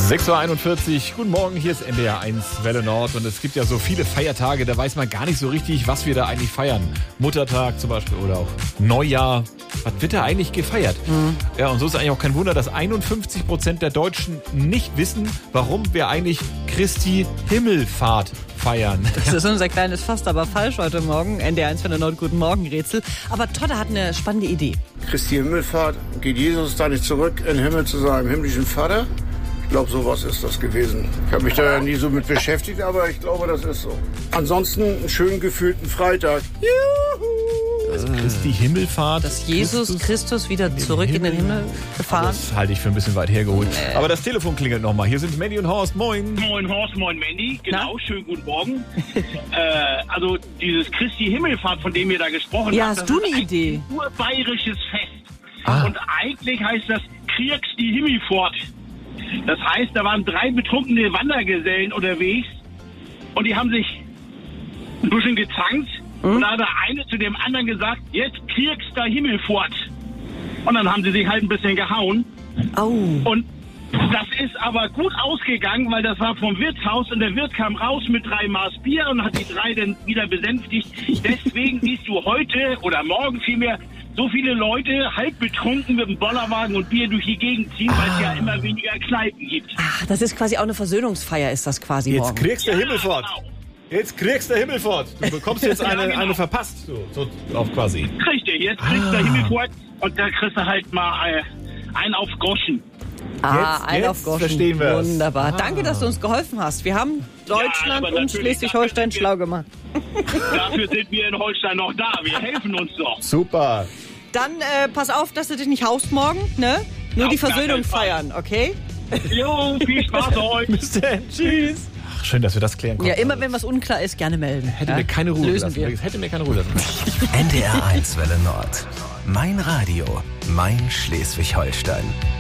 6.41 Uhr, guten Morgen, hier ist NDR 1 Welle Nord und es gibt ja so viele Feiertage, da weiß man gar nicht so richtig, was wir da eigentlich feiern. Muttertag zum Beispiel oder auch Neujahr, was wird da eigentlich gefeiert? Ja, und so ist eigentlich auch kein Wunder, dass 51% der Deutschen nicht wissen, warum wir eigentlich Christi Himmelfahrt feiern. Das ist unser kleines Fast, aber falsch heute Morgen. NDR 1 Welle Nord, guten Morgen, Rätsel. Aber Todde hat eine spannende Idee. Christi Himmelfahrt, geht Jesus da nicht zurück in den Himmel zu seinem himmlischen Vater? Ich glaube, sowas ist das gewesen. Ich habe mich da ja nie so mit beschäftigt, aber ich glaube, das ist so. Ansonsten einen schönen gefühlten Freitag. Juhu! Also Christi Himmelfahrt. Dass Jesus Christus wieder zurück in den Himmel gefahren. Das halte ich für ein bisschen weit hergeholt. Aber das Telefon klingelt nochmal. Hier sind Mandy und Horst. Moin. Moin Horst, moin Mandy. Genau, schönen guten Morgen. Also dieses Christi Himmelfahrt, von dem ihr da gesprochen habt. Ja, hast du eine Idee? Ein urbayerisches Fest. Und eigentlich heißt das Christi Himmelfahrt. Das heißt, da waren 3 betrunkene Wandergesellen unterwegs und die haben sich ein bisschen gezankt. Und da hat der eine zu dem anderen gesagt, jetzt kriegst du Himmelfahrt. Und dann haben sie sich halt ein bisschen gehauen. Und das ist aber gut ausgegangen, weil das war vom Wirtshaus und der Wirt kam raus mit 3 Maß Bier und hat die 3 dann wieder besänftigt. Deswegen siehst du heute oder morgen vielmehr so viele Leute halb betrunken mit dem Bollerwagen und Bier durch die Gegend ziehen, weil es ja immer weniger Kneipen gibt. Ach, das ist quasi auch eine Versöhnungsfeier, ist das quasi Jetzt morgen. kriegst du Himmelfahrt. Genau. Jetzt kriegst du Himmelfahrt. Du bekommst jetzt eine verpasst. So auf quasi. Richtig, jetzt kriegst du Himmelfahrt und da kriegst du halt mal einen auf Groschen. Ein auf Groschen. Verstehen wir es. Wunderbar. Danke, dass du uns geholfen hast. Wir haben Deutschland aber und natürlich, Schleswig-Holstein schlau gemacht. Dafür sind wir in Holstein noch da. Wir helfen uns doch. Super. Dann pass auf, dass du dich nicht haust morgen, ne? Nur Auf die gar Versöhnung keinen Fall. feiern, okay? Jo, viel Spaß euch. Bis dann. Tschüss. Ach, schön, dass wir das klären konnten. Ja, immer wenn was unklar ist, gerne melden. Hätte mir keine Ruhe Lösen gelassen. wir. Hätte mir keine Ruhe lassen. NDR 1 Welle Nord. Mein Radio, mein Schleswig-Holstein.